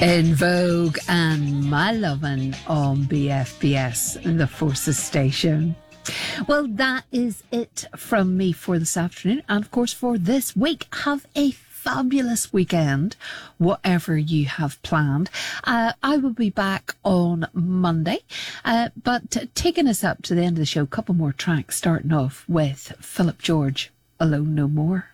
In Vogue and My Lovin' on BFBS, the Forces Station. Well, that is it from me for this afternoon and, of course, for this week. Have a fabulous weekend, whatever you have planned. I will be back on Monday, but taking us up to the end of the show, a couple more tracks, starting off with Philip George, Alone No More.